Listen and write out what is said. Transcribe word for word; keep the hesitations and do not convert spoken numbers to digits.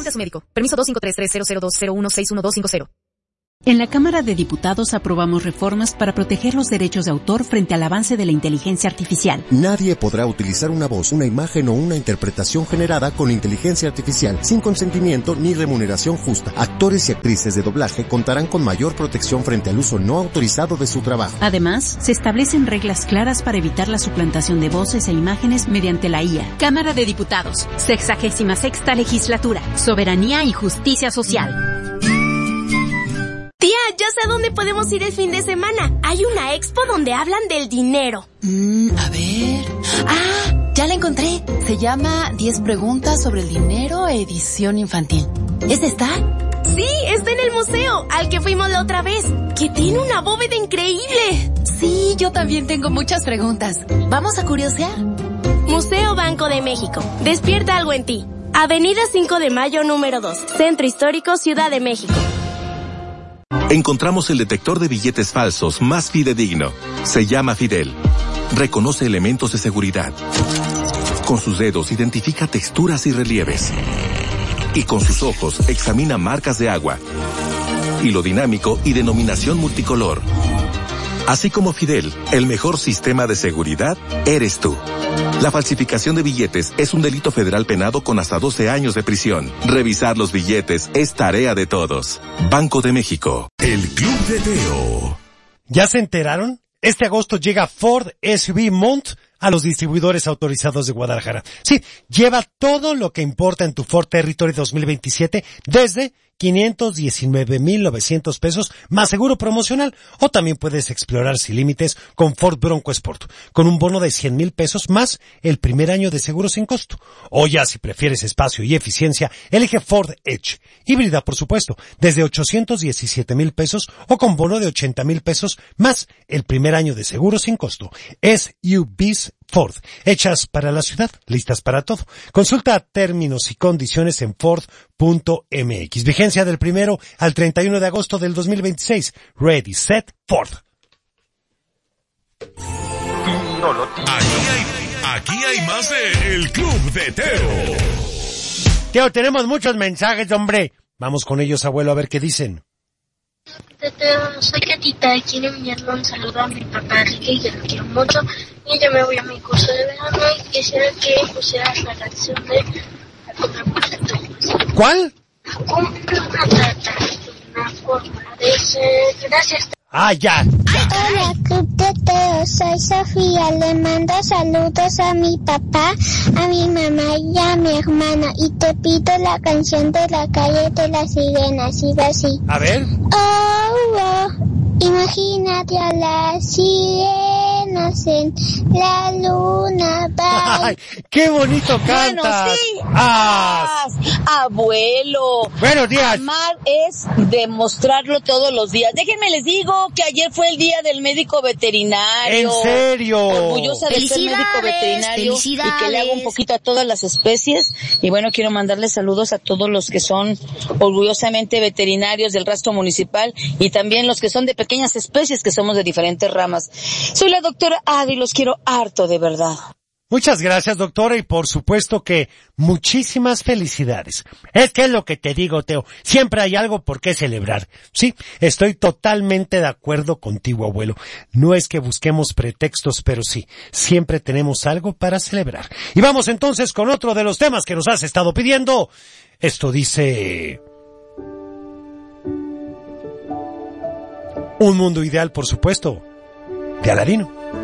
Consulte a su médico. Permiso dos cinco tres tres cero cero dos cero uno seis uno dos cinco cero. En la Cámara de Diputados aprobamos reformas para proteger los derechos de autor frente al avance de la inteligencia artificial. Nadie podrá utilizar una voz, una imagen o una interpretación generada con inteligencia artificial sin consentimiento ni remuneración justa. Actores y actrices de doblaje contarán con mayor protección frente al uso no autorizado de su trabajo. Además, se establecen reglas claras para evitar la suplantación de voces e imágenes mediante la I A. Cámara de Diputados, sexagésima sexta legislatura, soberanía y justicia social. Tía, ya sé a dónde podemos ir el fin de semana. Hay una expo donde hablan del dinero. Mm, a ver... ¡Ah! Ya la encontré. Se llama diez preguntas sobre el dinero, edición infantil. ¿Esta está? Sí, está en el museo, al que fuimos la otra vez. Que tiene una bóveda increíble. Sí, yo también tengo muchas preguntas. ¿Vamos a curiosear? Museo Banco de México. Despierta algo en ti. Avenida cinco de mayo número dos. Centro Histórico, Ciudad de México. Encontramos el detector de billetes falsos más fidedigno. Se llama Fidel. Reconoce elementos de seguridad. Con sus dedos identifica texturas y relieves. Y con sus ojos examina marcas de agua. Hilo dinámico y denominación multicolor. Así como Fidel, el mejor sistema de seguridad eres tú. La falsificación de billetes es un delito federal penado con hasta doce años de prisión. Revisar los billetes es tarea de todos. Banco de México. El Club de Teo. ¿Ya se enteraron? Este agosto llega Ford S U V Mont a los distribuidores autorizados de Guadalajara. Sí, lleva todo lo que importa en tu Ford Territory dos mil veintisiete desde quinientos diecinueve mil novecientos pesos más seguro promocional, o también puedes explorar sin límites con Ford Bronco Sport, con un bono de cien mil pesos más el primer año de seguro sin costo. O ya si prefieres espacio y eficiencia, elige Ford Edge, híbrida por supuesto, desde ochocientos diecisiete mil pesos o con bono de ochenta mil pesos más el primer año de seguro sin costo. S U Vs Ford, hechas para la ciudad, listas para todo. Consulta términos y condiciones en Ford punto M X. Vigencia del primero al treinta y uno de agosto del dos mil veintiséis. Ready, set, Ford. Aquí hay, aquí hay más de El Club de Teo. Teo, tenemos muchos mensajes, hombre. Vamos con ellos, abuelo, a ver qué dicen. Teo, soy Catita, quiero enviarle un saludo a mi papá Enrique, que lo quiero mucho, y yo me voy a mi curso de verano y quisiera que pusieras la canción de Hakuna Matata. ¿Cuál? Hakuna Matata, una forma de ser. Gracias. Ah, ya, ya. Hola, Club de Teo, soy Sofía, le mando saludos a mi papá, a mi mamá y a mi hermana, y te pido la canción de La Calle de las Sirenas, y va así. A ver. Oh, oh, imagínate a las sirenas en la luna. Ay, ¡qué bonito canta! Bueno, sí. Ah. Abuelo. Buenos días. Amar es demostrarlo todos los días. Déjenme les digo que ayer fue el día del médico veterinario. ¿En serio? Orgullosa de ser médico veterinario y que le hago un poquito a todas las especies. Y bueno, quiero mandarles saludos a todos los que son orgullosamente veterinarios del rastro municipal y también los que son de pequeñas especies que somos de diferentes ramas. Soy la doctora Adi, los quiero harto de verdad. Muchas gracias, doctora, y por supuesto que muchísimas felicidades. Es que es lo que te digo, Teo, siempre hay algo por qué celebrar. Sí, estoy totalmente de acuerdo contigo, abuelo. No es que busquemos pretextos, pero sí, siempre tenemos algo para celebrar. Y vamos entonces con otro de los temas que nos has estado pidiendo. Esto dice... Un mundo ideal, por supuesto, de Aladino.